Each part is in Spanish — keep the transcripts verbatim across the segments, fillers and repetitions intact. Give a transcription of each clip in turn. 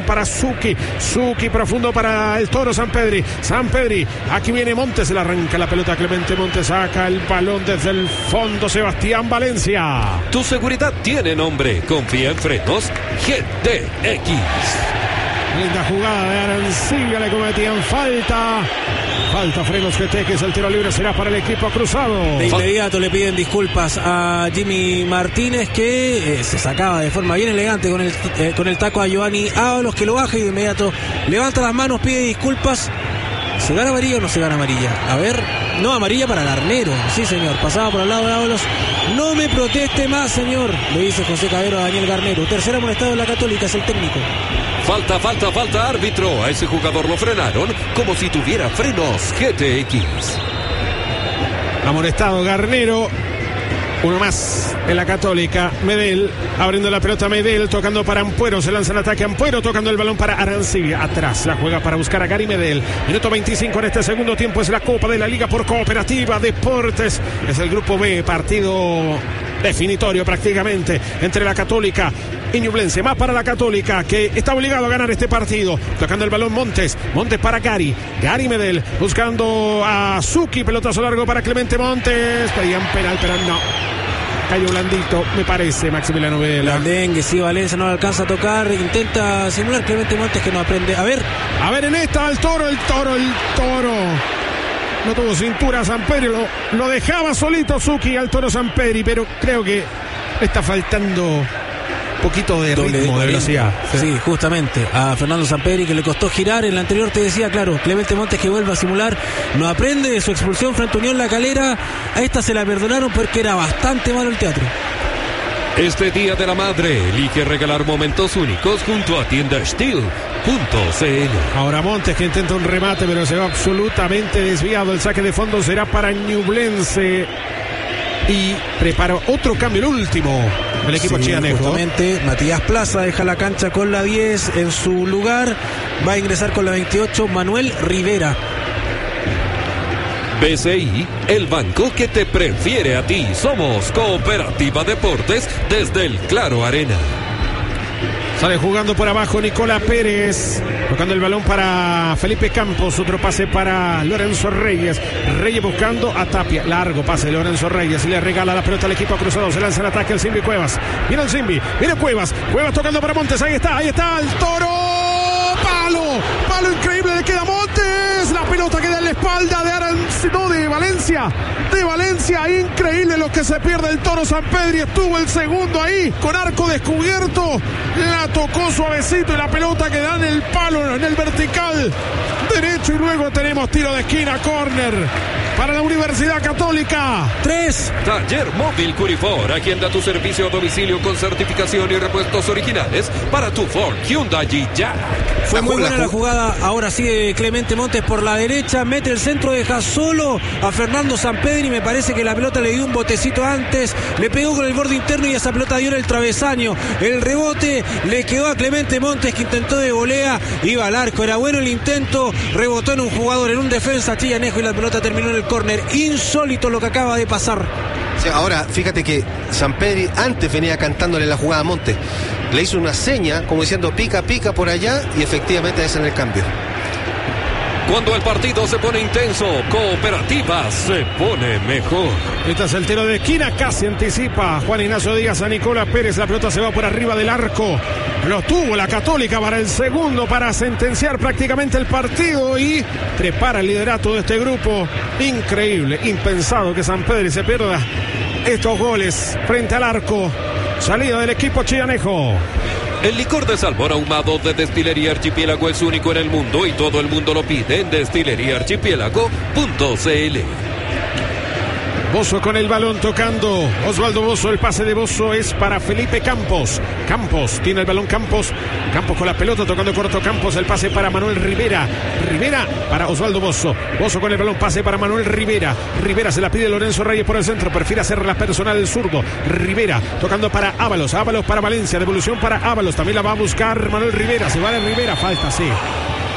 para Zucchi. Zucchi profundo para el Toro Sampedri. Sampedri, aquí viene Montes, le arranca la pelota Clemente Montes, saca el balón desde el fondo Sebastián Valencia. Tu seguridad tiene nombre, confía en Frenos G T X. Linda jugada de Arancibia, le cometían falta. Falta Frenos G T X, el tiro libre será para el equipo cruzado. De inmediato le piden disculpas a Jimmy Martínez, que eh, se sacaba de forma bien elegante con el, eh, con el taco a Giovanni Ábalos, que lo baja y de inmediato levanta las manos, pide disculpas. ¿Se gana amarilla o no se gana amarilla? A ver, no, amarilla para Garnero. Sí, señor, pasaba por al lado de Ábalos. No me proteste más, señor, le dice José Cabero a Daniel Garnero. Tercer amonestado en la Católica, es el técnico. Falta, falta, falta, árbitro. A ese jugador lo frenaron como si tuviera frenos G T X. Amonestado Garnero. Uno más en la Católica. Medel, abriendo la pelota Medel, tocando para Ampuero, se lanza el ataque Ampuero, tocando el balón para Arancibia. Atrás la juega para buscar a Gary Medel. Minuto veinticinco en este segundo tiempo, es la Copa de la Liga por Cooperativa Deportes. Es el grupo B, partido definitorio prácticamente entre la Católica y Ñublense. Más para la Católica, que está obligado a ganar este partido. Tocando el balón Montes. Montes para Gary. Gary Medel buscando a Zucchi. Pelotazo largo para Clemente Montes. Pedían penal, pero no. Cayó blandito, me parece, Maximiliano Vela. Blandengue, sí, Valencia no lo alcanza a tocar. Intenta simular Clemente Montes, que no aprende. A ver. A ver en esta, el Toro, el Toro, el Toro. No tuvo cintura Sampedri, lo, lo dejaba solito Zucchi al Toro Sampedri, pero creo que está faltando un poquito de Doble ritmo, de velocidad. Sí. sí, justamente. A Fernando Sampedri, que le costó girar. En la anterior te decía, claro, Clemente Montes, que vuelve a simular. No aprende de su expulsión frente a Unión La Calera. A esta se la perdonaron porque era bastante malo el teatro. Este Día de la Madre, elige regalar momentos únicos junto a tienda steel punto c l. Ahora Montes, que intenta un remate, pero se va absolutamente desviado. El saque de fondo será para Ñublense. Y prepara otro cambio, el último, el equipo sí, chianejo. Justamente, Matías Plaza deja la cancha con la diez. En su lugar va a ingresar con la veintiocho Manuel Rivera. B C I, el banco que te prefiere a ti. Somos Cooperativa Deportes desde el Claro Arena. Sale jugando por abajo Nicolás Pérez, tocando el balón para Felipe Campos, otro pase para Lorenzo Reyes. Reyes buscando a Tapia, largo pase de Lorenzo Reyes y le regala la pelota al equipo cruzado. Se lanza el ataque el Simbi Cuevas. Viene el Simbi, viene Cuevas, Cuevas tocando para Montes, ahí está, ahí está el Toro. Palo, palo increíble, le queda Montes. La pelota queda en la espalda de Aranz, no, de Valencia, de Valencia. Increíble lo que se pierde el Toro Sampedri. Estuvo el segundo ahí con arco descubierto. La tocó suavecito y la pelota queda en el palo, en el vertical derecho. Y luego tenemos tiro de esquina, córner para la Universidad Católica. Tres. Taller Móvil Curifor, aquí anda tu servicio a domicilio con certificación y repuestos originales para tu Ford, Hyundai y Jack. Fue muy buena la jugada, ahora sí, de Clemente Montes por la derecha, mete el centro, deja solo a Fernando Sampedri. Me parece que la pelota le dio un botecito antes, le pegó con el borde interno y esa pelota dio en el travesaño. El rebote le quedó a Clemente Montes, que intentó de volea, iba al arco, era bueno el intento, rebotó en un jugador, en un defensa chillanejo, y la pelota terminó en el córner. Insólito lo que acaba de pasar. Sí, ahora, fíjate que Sampedri antes venía cantándole la jugada a Montes. Le hizo una seña como diciendo pica, pica por allá, y efectivamente es en el cambio. Cuando el partido se pone intenso, Cooperativa se pone mejor. Este es el tiro de esquina, casi anticipa Juan Ignacio Díaz a Nicolás Pérez. La pelota se va por arriba del arco. Lo tuvo la Católica para el segundo, para sentenciar prácticamente el partido y prepara el liderato de este grupo. Increíble, impensado que Sampedri se pierda estos goles frente al arco. Salida del equipo chillanejo. El licor de salmón ahumado de Destilería Archipiélago es único en el mundo y todo el mundo lo pide en destilería archipiélago punto c l. Bozo con el balón tocando. Osvaldo Bozo, el pase de Bozo es para Felipe Campos. Campos, tiene el balón Campos. Campos con la pelota tocando corto Campos. El pase para Manuel Rivera. Rivera para Osvaldo Bozo. Bozo con el balón, pase para Manuel Rivera. Rivera se la pide Lorenzo Reyes por el centro. Prefiere hacer la personal el zurdo. Rivera tocando para Ábalos. Ábalos para Valencia. Devolución para Ábalos. También la va a buscar Manuel Rivera. Se va de Rivera. Falta, sí.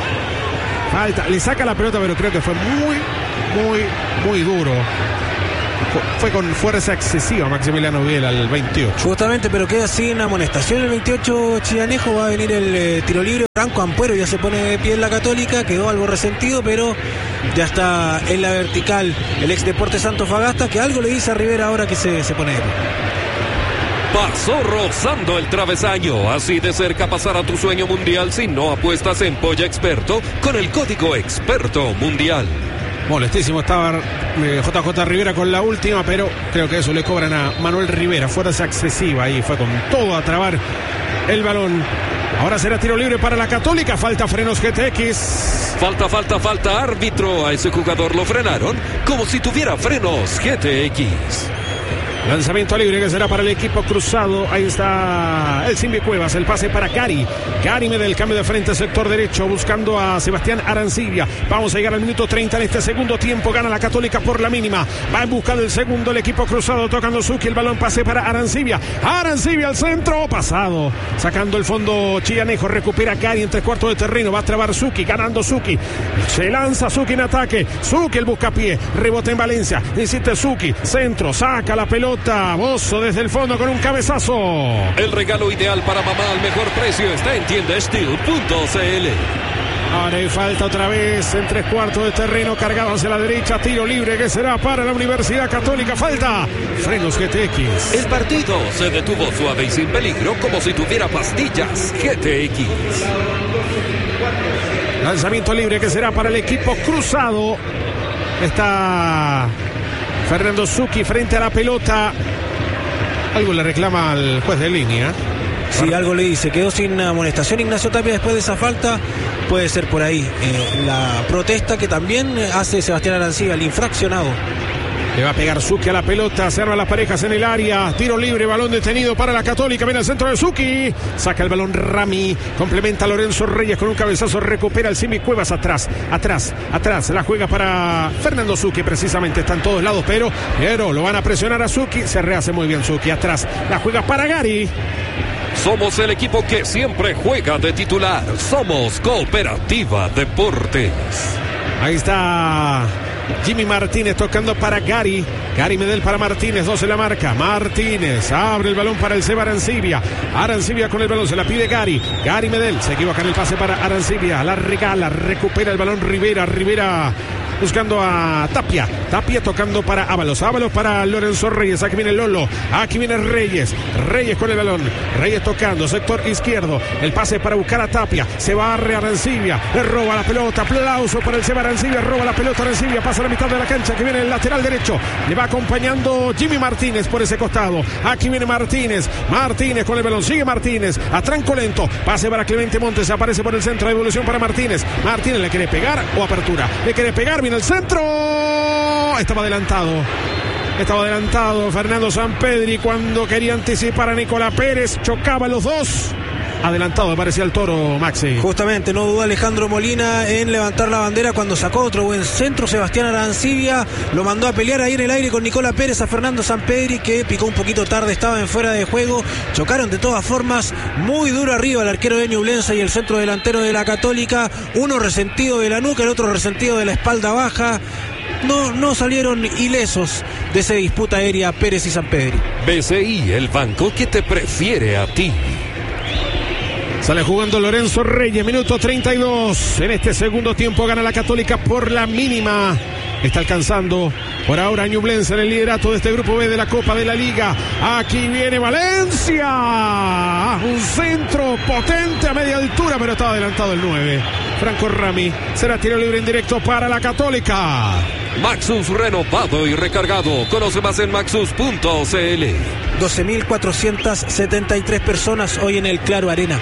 Falta. Le saca la pelota, pero creo que fue muy, muy, muy duro. Fue con fuerza excesiva Maximiliano Biel al veintiocho. Justamente, pero queda sin amonestación el veintiocho Chillanejo. Va a venir el eh, tiro libre. Franco Ampuero ya se pone de pie en la Católica. Quedó algo resentido, pero ya está en la vertical el ex Deportes Antofagasta, que algo le dice a Rivera ahora que se, se pone de pie. Pasó rozando el travesaño. Así de cerca pasará tu sueño mundial si no apuestas en Polla Experto con el código Experto Mundial. Molestísimo estaba eh, J J Rivera con la última, pero creo que eso le cobran a Manuel Rivera. Fuerza excesiva y fue con todo a trabar el balón. Ahora será tiro libre para la Católica. Falta frenos G T X. Falta, falta, falta. Árbitro. A ese jugador lo frenaron como si tuviera frenos G T X. Lanzamiento libre que será para el equipo cruzado. Ahí está el Simbi Cuevas. El pase para Gary. Gary Medel, cambio de frente, sector derecho, buscando a Sebastián Arancibia. Vamos a llegar al minuto treinta en este segundo tiempo. Gana la Católica por la mínima. Va en busca del segundo el equipo cruzado. Tocando Zucchi. El balón pase para Arancibia. Arancibia al centro. Pasado. Sacando el fondo Chillanejo. Recupera Gary en tres cuartos de terreno. Va a trabar Zucchi. Ganando Zucchi. Se lanza Zucchi en ataque. Zucchi el buscapié. Rebote en Valencia. Insiste Zucchi. Centro. Saca la pelota. Bozo desde el fondo con un cabezazo. El regalo ideal para mamá al mejor precio está en tienda steel punto c l. Ahora hay falta otra vez en tres cuartos de terreno, cargado hacia la derecha. Tiro libre que será para la Universidad Católica. Falta. Frenos G T X. El partido se detuvo suave y sin peligro, como si tuviera pastillas G T X. Lanzamiento libre que será para el equipo cruzado. Está Fernando Zucchi frente a la pelota. Algo le reclama al juez de línea. Sí, algo le dice. Quedó sin amonestación Ignacio Tapia después de esa falta. Puede ser por ahí eh, la protesta que también hace Sebastián Arancibia, el infraccionado. Le va a pegar Zucchi a la pelota, se arman las parejas en el área, tiro libre, balón detenido para la Católica, viene al centro de Zucchi, saca el balón Rami, complementa a Lorenzo Reyes con un cabezazo, recupera el Simbi Cuevas atrás, atrás, atrás, la juega para Fernando Zucchi, precisamente está en todos lados, pero, pero lo van a presionar a Zucchi, se rehace muy bien Zucchi, atrás, la juega para Gary. Somos el equipo que siempre juega de titular, somos Cooperativa Deportes. Ahí está Jimmy Martínez tocando para Gary. Gary Medel para Martínez, dos en la marca. Martínez abre el balón para el Seba Arancibia. Arancibia con el balón, se la pide Gary. Gary Medel se equivoca en el pase para Arancibia. La regala, recupera el balón Rivera. Rivera buscando a Tapia. Tapia tocando para Ábalos. Ábalos para Lorenzo Reyes. Aquí viene Lolo. Aquí viene Reyes. Reyes con el balón. Reyes tocando, sector izquierdo. El pase para buscar a Tapia. Se barre Arancibia. Le roba la pelota. Aplauso para el Seba Arancibia. Roba la pelota Arancibia. Pasa a la mitad de la cancha. Aquí viene el lateral derecho. Le va acompañando Jimmy Martínez por ese costado. Aquí viene Martínez. Martínez con el balón. Sigue Martínez. A tranco lento. Pase para Clemente Montes. Aparece por el centro. Devolución para Martínez. Martínez le quiere pegar o apertura. Le quiere pegar. Viene el centro. Estaba adelantado. Estaba adelantado Fernando Sampedri cuando quería anticipar a Nicolás Pérez. Chocaban los dos. Adelantado, parecía el Toro, Maxi. Justamente, no duda Alejandro Molina en levantar la bandera cuando sacó otro buen centro. Sebastián Arancibia lo mandó a pelear ahí en el aire con Nicolás Pérez a Fernando Sampedri, que picó un poquito tarde, estaba en fuera de juego. Chocaron de todas formas, muy duro arriba el arquero de Ñublense y el centro delantero de la Católica. Uno resentido de la nuca, el otro resentido de la espalda baja. No, no salieron ilesos de esa disputa aérea Pérez y Sampedri. B C I, el banco que te prefiere a ti. Sale jugando Lorenzo Reyes, minuto treinta y dos. En este segundo tiempo gana la Católica por la mínima. Está alcanzando por ahora Ñublense en el liderato de este grupo B de la Copa de la Liga. Aquí viene Valencia. Un centro potente a media altura, pero está adelantado el nueve. Franco Rami. Será tiro libre en directo para la Católica. Maxus renovado y recargado. Conoce más en maxus punto c l. doce mil cuatrocientas setenta y tres personas hoy en el Claro Arena.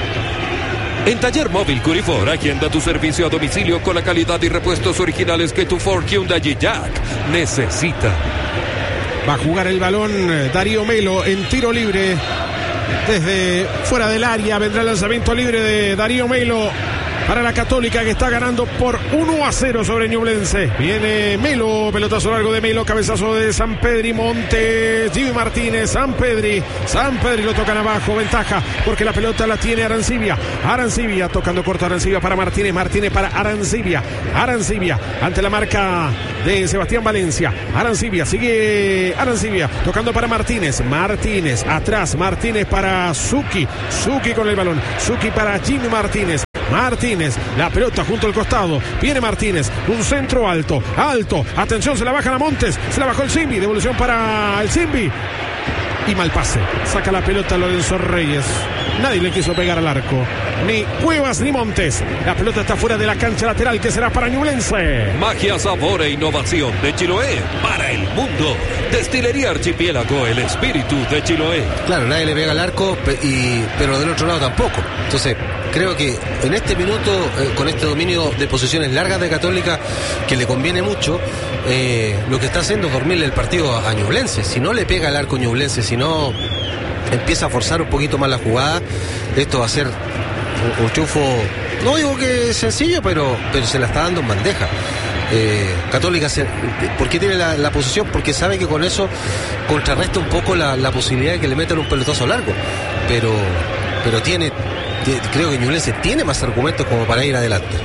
En Taller Móvil Curifor, agenda tu servicio a domicilio con la calidad y repuestos originales que tu Ford Hyundai y Jack necesita. Va a jugar el balón Darío Melo en tiro libre. Desde fuera del área vendrá el lanzamiento libre de Darío Melo. para la Católica, que está ganando por uno a cero sobre Ñublense. Viene Melo, pelotazo largo de Melo, cabezazo de Sampedri, Montes, Jimmy Martínez, Sampedri, Sampedri lo tocan abajo, ventaja porque la pelota la tiene Arancibia, Arancibia tocando corto Arancibia para Martínez, Martínez para Arancibia, Arancibia ante la marca de Sebastián Valencia, Arancibia, sigue Arancibia, tocando para Martínez, Martínez, atrás, Martínez para Suki, Suki con el balón, Suki para Jimmy Martínez, Martínez, la pelota junto al costado, viene Martínez, un centro alto, alto, atención, se la baja a Montes, se la bajó el Simbi, devolución para el Simbi, y mal pase, saca la pelota Lorenzo Reyes, nadie le quiso pegar al arco, ni Cuevas ni Montes, la pelota está fuera de la cancha lateral, que será para Ñublense. Magia, sabor e innovación de Chiloé para el mundo. Destilería Archipiélago, el espíritu de Chiloé. Claro, nadie le pega al arco, y, pero del otro lado tampoco. Entonces, creo que en este minuto, eh, con este dominio de posiciones largas de Católica, que le conviene mucho, eh, lo que está haciendo es dormirle el partido a, a Ñublense. Si no le pega al arco Ñublense, si no empieza a forzar un poquito más la jugada, esto va a ser un, un triunfo, no digo que es sencillo, pero, pero se la está dando en bandeja. Eh, Católica, se, ¿por qué tiene la, la posición? Porque sabe que con eso contrarresta un poco la, la posibilidad de que le metan un pelotazo largo, pero, pero tiene, t- creo que Ñublense tiene más argumentos como para ir adelante.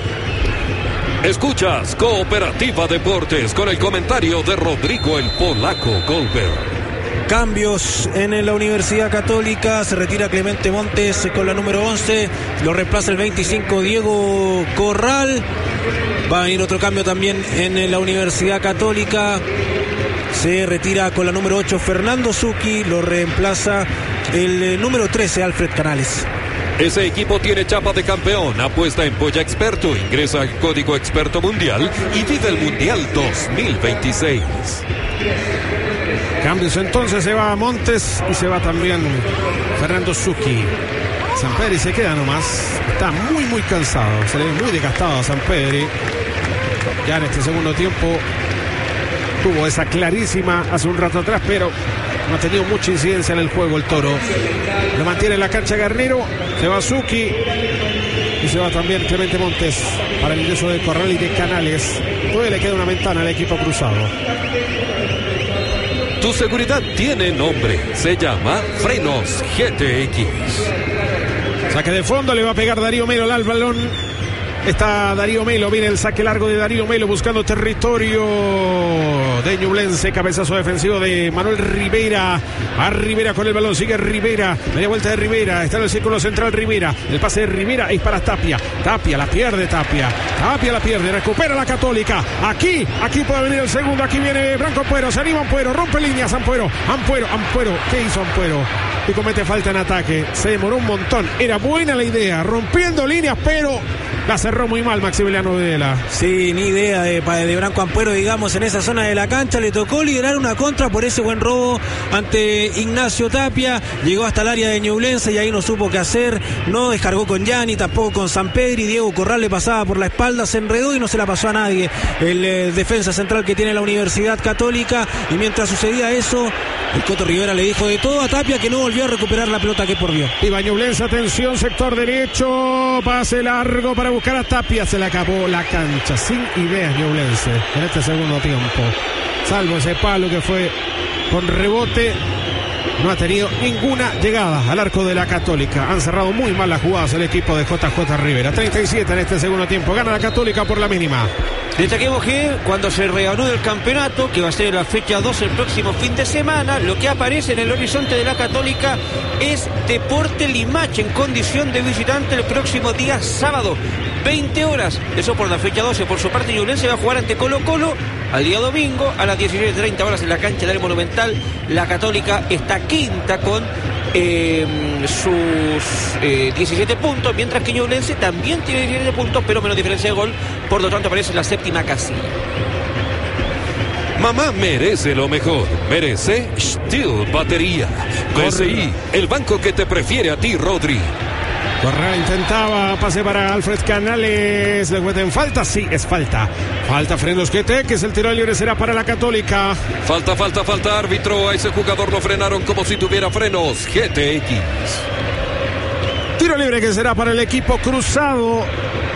Escuchas Cooperativa Deportes con el comentario de Rodrigo el Polaco Goldberg. Cambios en la Universidad Católica, se retira Clemente Montes con la número once, lo reemplaza el veinticinco Diego Corral, va a venir otro cambio también en la Universidad Católica, se retira con la número ocho Fernando Zucchi, lo reemplaza el número trece Alfred Canales. Ese equipo tiene chapa de campeón, apuesta en Polla Experto, ingresa al código Experto Mundial y vive el Mundial dos mil veintiséis. Cambios entonces, se va Montes y se va también Fernando Zucchi. Sampedri se queda nomás, está muy muy cansado, se le ve muy desgastado a Sampedri. Ya en este segundo tiempo tuvo esa clarísima hace un rato atrás, pero no ha tenido mucha incidencia en el juego el Toro. Lo mantiene en la cancha Garnero, se va Zucchi y se va también Clemente Montes para el ingreso de Corral y de Canales. Todavía le queda una ventana al equipo cruzado. Tu seguridad tiene nombre, se llama Frenos G T X. Saque de fondo, le va a pegar Darío Melo al balón. Está Darío Melo, viene el saque largo de Darío Melo buscando territorio de Ñublense, cabezazo defensivo de Manuel Rivera, a Rivera con el balón, sigue Rivera, media vuelta de Rivera, está en el círculo central Rivera, el pase de Rivera es para Tapia, Tapia la pierde Tapia, Tapia la pierde, recupera la Católica, aquí, aquí puede venir el segundo, aquí viene Branco Ampuero, se anima Ampuero, rompe líneas Ampuero, Ampuero, Ampuero, ¿qué hizo Ampuero? Y comete falta en ataque, se demoró un montón, era buena la idea, rompiendo líneas, pero la cerró muy mal Maximiliano Videla. Sí, ni idea de, de Branco Ampuero, digamos, en esa zona de la cancha. Le tocó liderar una contra por ese buen robo ante Ignacio Tapia. Llegó hasta el área de Ñublense y ahí no supo qué hacer. No descargó con Gianni, tampoco con Sampedri. Diego Corral le pasaba por la espalda, se enredó y no se la pasó a nadie. El eh, defensa central que tiene la Universidad Católica. Y mientras sucedía eso, el Coto Rivera le dijo de todo a Tapia, que no volvió a recuperar la pelota que perdió. Iba Ñublense, atención, sector derecho, pase largo para buscar a Tapia, se le acabó la cancha, sin ideas Ñublense en este segundo tiempo, salvo ese palo que fue con rebote, no ha tenido ninguna llegada al arco de la Católica. Han cerrado muy mal las jugadas el equipo de J J Rivera. treinta y siete en este segundo tiempo, gana la Católica por la mínima. Destaquemos que cuando se reanude el campeonato, que va a ser la fecha dos el próximo fin de semana, lo que aparece en el horizonte de la Católica es Deporte Limache en condición de visitante el próximo día sábado, veinte horas. Eso por la fecha doce. Por su parte, Ñublense va a jugar ante Colo Colo al día domingo a las dieciséis treinta horas en la cancha del Monumental. La Católica está quinta con eh, sus eh, diecisiete puntos, mientras que Ñublense también tiene diecisiete puntos, pero menos diferencia de gol, por lo tanto aparece en la séptima casilla. Mamá merece lo mejor, merece Steel Batería. B S I, el banco que te prefiere a ti, Rodri. Correa intentaba, pase para Alfred Canales, le cuenten falta, sí, es falta. Falta Frenos G T, que es el tiro libre, será para la Católica. Falta, falta, falta, árbitro, a ese jugador lo frenaron como si tuviera frenos G T X. Tiro libre que será para el equipo cruzado.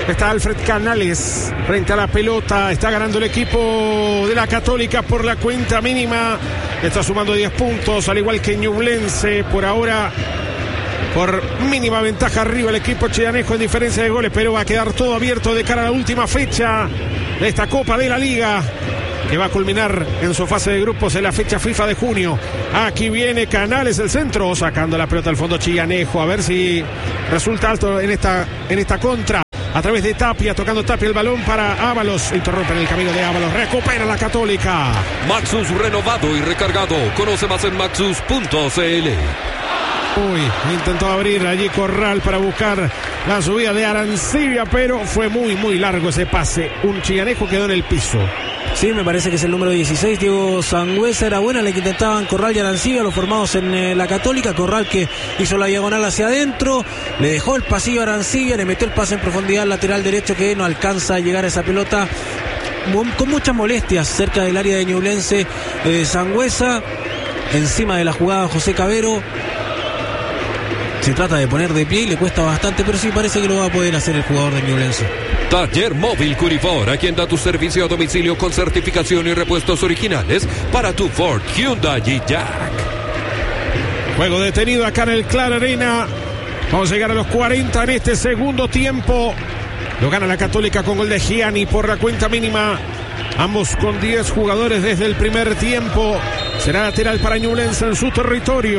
Está Alfred Canales frente a la pelota. Está ganando el equipo de la Católica por la cuenta mínima. Está sumando diez puntos, al igual que Ñublense. Por ahora, por mínima ventaja arriba el equipo chianejo en diferencia de goles, pero va a quedar todo abierto de cara a la última fecha de esta Copa de la Liga, que va a culminar en su fase de grupos en la fecha FIFA de junio. Aquí viene Canales, el centro, sacando la pelota al fondo chianejo. A ver si resulta alto en esta, en esta contra. A través de Tapia, tocando Tapia el balón para Ábalos. Interrumpen el camino de Ábalos. Recupera la Católica. Maxus renovado y recargado. Conoce más en maxus punto c l. Uy, intentó abrir allí Corral para buscar la subida de Arancibia, pero fue muy, muy largo ese pase. Un chianejo quedó en el piso. Sí, me parece que es el número dieciséis, Diego Sangüesa. Era buena la que intentaban Corral y Arancibia, los formados en eh, la Católica. Corral que hizo la diagonal hacia adentro, le dejó el pasillo a Arancibia, le metió el pase en profundidad al lateral derecho, que no alcanza a llegar a esa pelota. Con muchas molestias cerca del área de Ñublense, eh, Sangüesa, encima de la jugada José Cabero. Se trata de poner de pie y le cuesta bastante, pero sí parece que lo va a poder hacer el jugador de Ñublense. Taller Móvil Curifor, a quien da tu servicio a domicilio con certificación y repuestos originales para tu Ford, Hyundai y Jack. Juego detenido acá en el Clara Arena. Vamos a llegar a los cuarenta en este segundo tiempo. Lo gana la Católica con gol de Gianni por la cuenta mínima. Ambos con diez jugadores desde el primer tiempo. Será lateral para Ñublense en su territorio.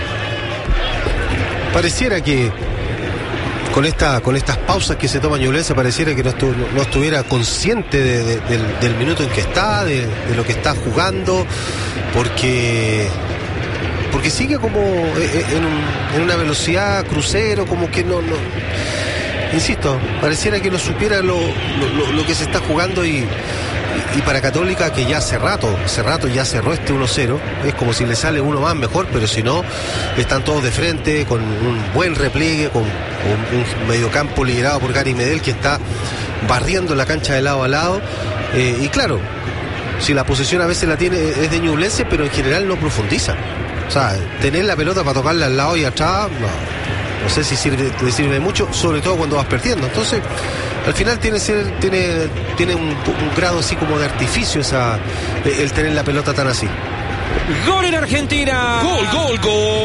Pareciera que con esta con estas pausas que se toma Ñublense, pareciera que no, estu, no, no estuviera consciente de, de, del, del minuto en que está, de, de lo que está jugando, porque porque sigue como en, un, en una velocidad crucero, como que no, no insisto, pareciera que no supiera lo, lo, lo que se está jugando. y Y para Católica, que ya hace rato, hace rato ya cerró este uno cero, es como si le sale uno más mejor, pero si no, están todos de frente, con un buen repliegue, con, con un mediocampo liderado por Gary Medel, que está barriendo la cancha de lado a lado, eh, y claro, si la posesión a veces la tiene es de Ñublense, pero en general no profundiza. O sea, tener la pelota para tocarla al lado y atrás, no. No sé si sirve, te sirve mucho, sobre todo cuando vas perdiendo. Entonces, al final tiene ser, tiene, tiene un, un grado así como de artificio esa, el tener la pelota tan así. Gol en Argentina. Gol, gol,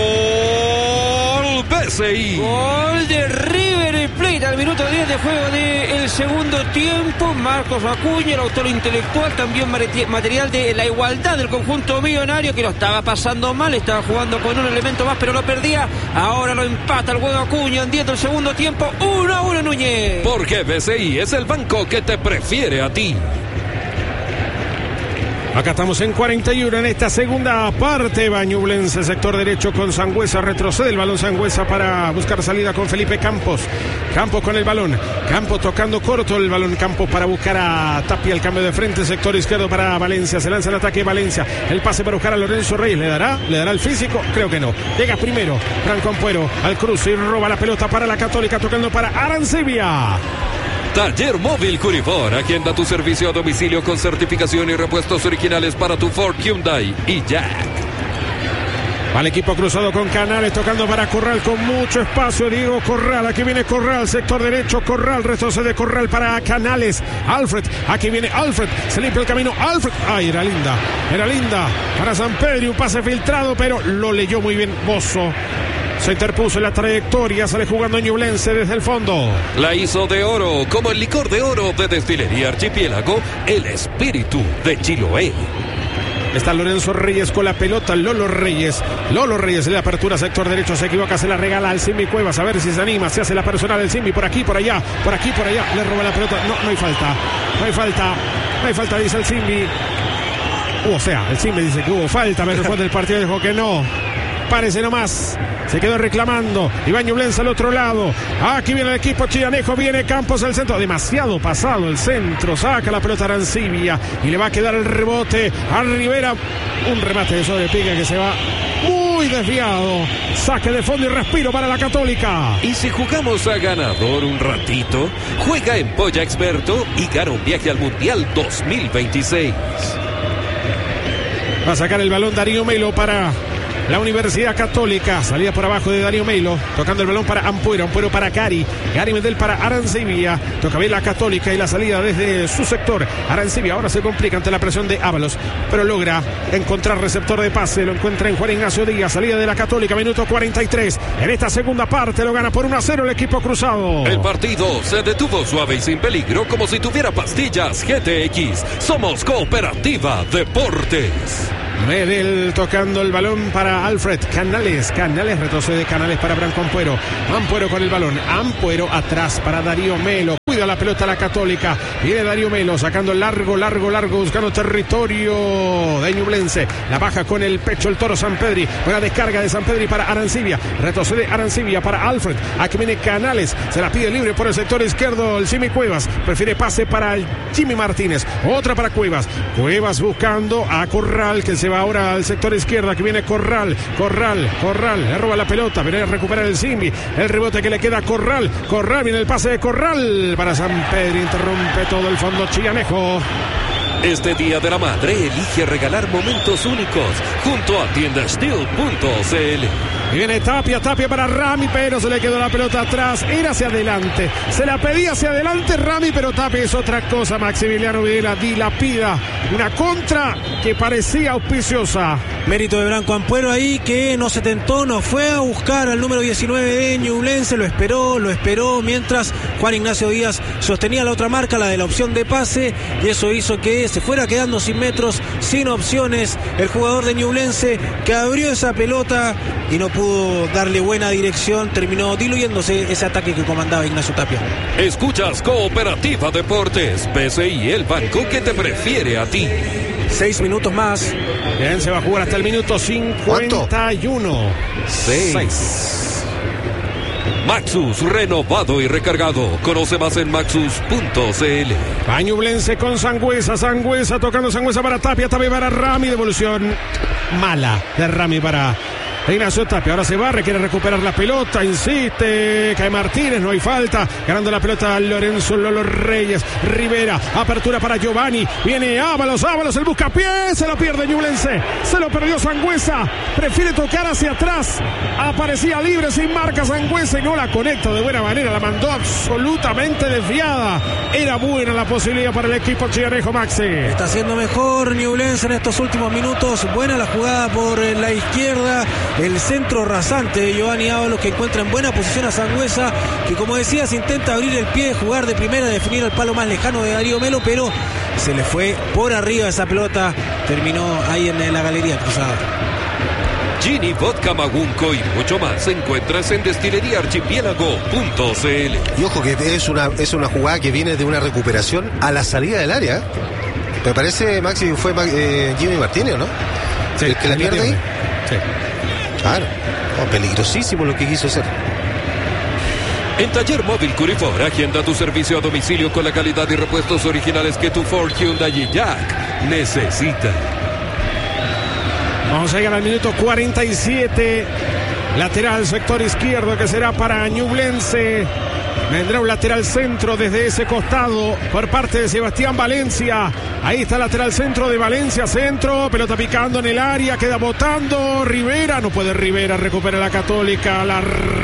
gol. B C I. Gol de River Plate al minuto diez de juego del segundo tiempo. Marcos Acuña, el autor intelectual, también material de la igualdad del conjunto millonario, que lo estaba pasando mal, estaba jugando con un elemento más, pero lo perdía. Ahora lo empata el juego Acuña en diez del segundo tiempo. uno a uno Núñez. Porque B C I es el banco que te prefiere a ti. Acá estamos en cuarenta y uno en esta segunda parte. Va Ñublense, sector derecho con Sangüesa. Retrocede el balón Sangüesa para buscar salida con Felipe Campos. Campos con el balón. Campos tocando corto el balón. Campos para buscar a Tapia. El cambio de frente, sector izquierdo para Valencia. Se lanza el ataque Valencia. El pase para buscar a Lorenzo Reyes. ¿Le dará? ¿Le dará el físico? Creo que no. Llega primero Franco Ampuero al cruce y roba la pelota para la Católica, tocando para Arancibia. Taller Móvil Curifor, a quien da tu servicio a domicilio con certificación y repuestos originales para tu Ford, Hyundai y Jack. Al equipo cruzado con Canales, tocando para Corral con mucho espacio. Diego Corral, aquí viene Corral, sector derecho, Corral, retrocede Corral para Canales. Alfred, aquí viene Alfred, se limpia el camino, Alfred. Ay, era linda, era linda para Sampedri, un pase filtrado, pero lo leyó muy bien Bozo. Se interpuso en la trayectoria, sale jugando Ñublense desde el fondo. La hizo de oro, como el licor de oro de Destilería Archipiélago, el espíritu de Chiloé. Está Lorenzo Reyes con la pelota, Lolo Reyes. Lolo Reyes en la apertura, sector derecho, se equivoca, se la regala al Simbi Cuevas. A ver si se anima, se hace la personal del Simbi, por aquí, por allá, por aquí, por allá. Le roba la pelota, no, no hay falta, no hay falta, no hay falta, dice el Simbi. O sea, el Simbi dice que hubo falta, pero después del partido dijo que no. Parece nomás. Se quedó reclamando. Iván Ñublense al otro lado. Aquí viene el equipo chianejo. Viene Campos al centro. Demasiado pasado el centro. Saca la pelota Arancibia. Y le va a quedar el rebote a Rivera. Un remate de sobre pique que se va muy desviado. Saque de fondo y respiro para la Católica. Y si jugamos a ganador un ratito, juega en Polla Experto y gana un viaje al Mundial dos mil veintiséis. Va a sacar el balón Darío Melo para la Universidad Católica. Salida por abajo de Darío Melo, tocando el balón para Ampuero, Ampuero para Gary, Gary Medel para Arancibia. Toca bien la Católica y la salida desde su sector. Arancibia ahora se complica ante la presión de Ábalos, pero logra encontrar receptor de pase. Lo encuentra en Juan Ignacio Díaz. Salida de la Católica, minuto cuarenta y tres. En esta segunda parte lo gana por uno a cero el equipo cruzado. El partido se detuvo suave y sin peligro, como si tuviera pastillas G T X. Somos Cooperativa Deportes. Medel tocando el balón para Alfred Canales. Canales retrocede, Canales para Branco Ampuero. Ampuero con el balón. Ampuero atrás para Darío Melo. Cuida la pelota la Católica. Viene Darío Melo sacando largo, largo, largo, buscando territorio de Ñublense. La baja con el pecho el Toro Sampedri. Buena descarga de Sampedri para Arancibia. Retrocede Arancibia para Alfred. Aquí viene Canales. Se la pide libre por el sector izquierdo el Jimmy Cuevas. Prefiere pase para el Jimmy Martínez. Otra para Cuevas. Cuevas buscando a Corral, que se va ahora al sector izquierdo. Aquí viene Corral. Corral, Corral. Le roba la pelota. Viene a recuperar el Jimmy. El rebote que le queda a Corral. Corral, viene el pase de Corral para Sampedri. Interrumpe todo el fondo chillanejo. Este Día de la Madre elige regalar momentos únicos junto a tienda steel punto c l. Y viene Tapia, Tapia para Rami, pero se le quedó la pelota atrás. Era hacia adelante. Se la pedía hacia adelante Rami, pero Tapia es otra cosa. Maximiliano Videla dilapida una contra que parecía auspiciosa. Mérito de Branco Ampuero ahí, que no se tentó, no fue a buscar al número diecinueve de Ñublense, lo esperó, lo esperó, mientras Juan Ignacio Díaz sostenía la otra marca, la de la opción de pase, y eso hizo que se fuera quedando sin metros, sin opciones, el jugador de Ñublense, que abrió esa pelota y no pudo darle buena dirección, terminó diluyéndose ese ataque que comandaba Ignacio Tapia. Escuchas Cooperativa Deportes, P C I, el banco que te prefiere a ti. Seis minutos más. Bien, se va a jugar hasta el minuto cincuenta y uno. Seis. Seis. Maxus, renovado y recargado. Conoce más en maxus punto c l. Ñublense con Sangüesa, Sangüesa tocando Sangüesa para Tapia, Tapia para Rami, devolución mala de Rami para Ignacio Tapia. Ahora se va, requiere recuperar la pelota, insiste, cae Martínez, no hay falta, ganando la pelota Lorenzo Lolo Reyes. Rivera, apertura para Giovanni, viene Ábalos, Ábalos, el buscapié, se lo pierde Ñublense, se lo perdió Sangüesa, prefiere tocar hacia atrás, aparecía libre sin marca Sangüesa y no la conecta de buena manera, la mandó absolutamente desviada. Era buena la posibilidad para el equipo chillanejo, Maxi. Está haciendo mejor Ñublense en estos últimos minutos, buena la jugada por la izquierda, el centro rasante de Giovanni Ábalos, que encuentra en buena posición a Sangüesa, que como decías intenta abrir el pie, jugar de primera, definir el palo más lejano de Darío Melo, pero se le fue por arriba esa pelota, terminó ahí en la galería cruzada. Gini, vodka, magunco y mucho más encuentras en destilería archipiélago punto c l. Y ojo que es una, es una jugada que viene de una recuperación a la salida del área. Me parece, Maxi, fue eh, Jimmy Martínez, ¿no? Sí, el que la pierde ahí. Sí. Claro, oh, peligrosísimo lo que quiso hacer. En Taller Móvil Curifor, agenda tu servicio a domicilio con la calidad y repuestos originales que tu Ford, Hyundai y Jack necesita. Vamos a llegar al minuto cuarenta y siete. Lateral sector izquierdo que será para Ñublense. Vendrá un lateral centro desde ese costado por parte de Sebastián Valencia. Ahí está el lateral centro de Valencia, centro, pelota picando en el área, queda botando Rivera, no puede Rivera, recupera la Católica, la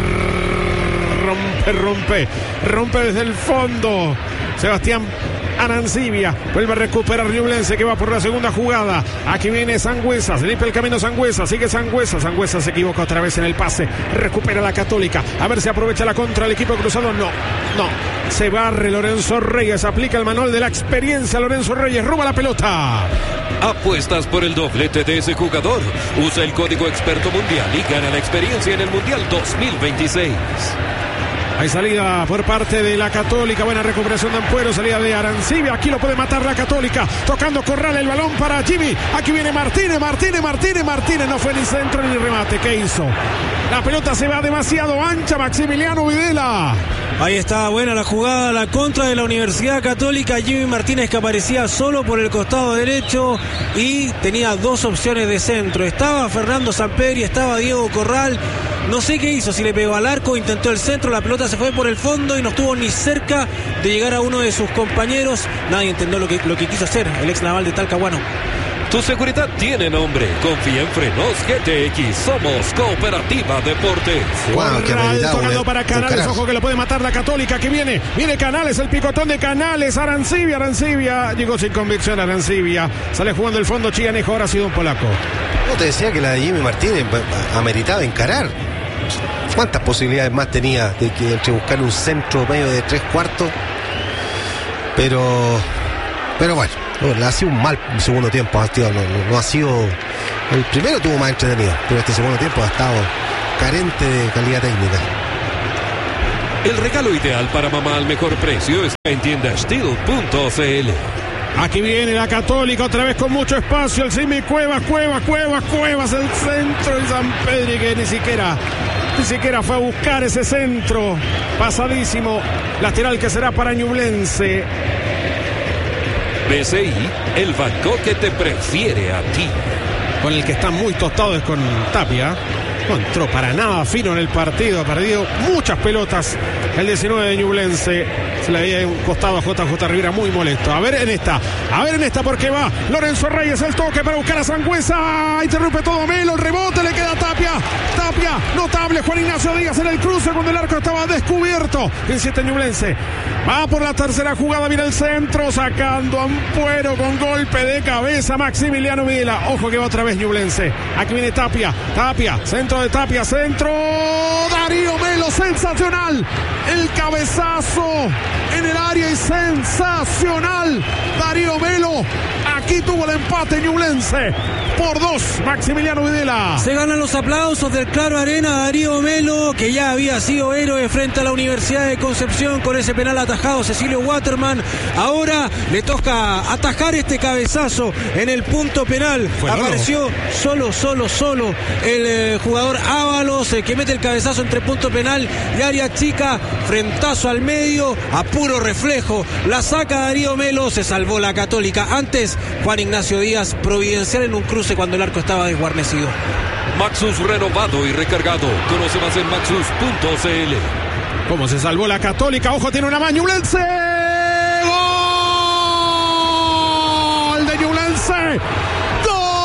rompe, rompe, rompe desde el fondo. Sebastián Arancibia vuelve a recuperar Ñublense, que va por la segunda jugada. Aquí viene Sangüesa, se limpia el camino Sangüesa, sigue Sangüesa, Sangüesa se equivoca otra vez en el pase, recupera la Católica, a ver si aprovecha la contra el equipo cruzado. No, no, se barre Lorenzo Reyes, aplica el manual de la experiencia. Lorenzo Reyes roba la pelota. Apuestas por el doblete de ese jugador. Usa el código Experto Mundial y gana la experiencia en el Mundial dos mil veintiséis. Hay salida por parte de la Católica, buena recuperación de Ampuero, salida de Arancibia, aquí lo puede matar la Católica, tocando Corral, el balón para Jimmy, aquí viene Martínez, Martínez, Martínez, Martínez, no fue ni centro ni remate, ¿qué hizo? La pelota se va demasiado ancha, Maximiliano Videla. Ahí está, buena la jugada, la contra de la Universidad Católica, Jimmy Martínez, que aparecía solo por el costado derecho y tenía dos opciones de centro, estaba Fernando Sampedri, estaba Diego Corral. No sé qué hizo, si le pegó al arco, intentó el centro, la pelota se fue por el fondo y no estuvo ni cerca de llegar a uno de sus compañeros. Nadie entendió lo que, lo que quiso hacer el ex naval de Talcahuano. Tu seguridad tiene nombre. Confía en Frenos G T X. Somos Cooperativa Deportes. Wow, qué habilidad, tocando para Canales. Ojo que le puede matar la Católica. Que viene. Viene Canales. El picotón de Canales. Arancibia. Arancibia. Llegó sin convicción Arancibia. Sale jugando el fondo Chiganejo. Ahora ha sido un polaco. No te decía que la de Jimmy Martínez ameritaba encarar. ¿Cuántas posibilidades más tenía de que entre buscar un centro medio de tres cuartos? Pero. Pero bueno. No, ha sido un mal segundo tiempo, tío, no, no, no ha sido. El primero tuvo más entretenido, pero este segundo tiempo ha estado carente de calidad técnica. El regalo ideal para mamá al mejor precio está en tienda steel punto c l. Aquí viene la Católica otra vez con mucho espacio. El Simi Cuevas, Cuevas, Cuevas, Cuevas, el centro y San Pedri que ni siquiera, ni siquiera fue a buscar ese centro. Pasadísimo. Lateral que será para Ñublense. B C I, el banco que te prefiere a ti. Con el que está muy tostado es con Tapia. No entró para nada fino en el partido. Ha perdido muchas pelotas. El diecinueve de Ñublense. Se le había costado a J J Rivera muy molesto. A ver en esta. A ver en esta porque va Lorenzo Reyes. El toque para buscar a Sangüesa. Interrumpe todo Melo. El rebote le queda a Tapia. Tapia. Notable Juan Ignacio Díaz en el cruce cuando el arco estaba descubierto. El siete Ñublense. Va por la tercera jugada. Mira el centro. Sacando a Ampuero con golpe de cabeza. Maximiliano Videla. Ojo que va otra vez Ñublense. Aquí viene Tapia. Tapia. Centro de Tapia. Centro. Darío Melo. Sensacional. El cabezazo en el área y sensacional. Darío Melo. Aquí tuvo el empate Ñublense. Por dos, Maximiliano Videla. Se ganan los aplausos del Claro Arena. Darío Melo, que ya había sido héroe frente a la Universidad de Concepción con ese penal atajado Cecilio Waterman. Ahora le toca atajar este cabezazo en el punto penal. Fue Apareció solo, solo, solo el eh, jugador Ábalos, eh, que mete el cabezazo entre punto penal y área chica. Frentazo al medio, a puro reflejo. La saca Darío Melo, se salvó la Católica. Antes, Juan Ignacio Díaz, providencial en un cruce cuando el arco estaba desguarnecido. Maxus renovado y recargado. Conoce más en maxus punto c l. ¿Cómo se salvó la Católica? Ojo, tiene una más Ñublense. ¡Gol de Ñublense!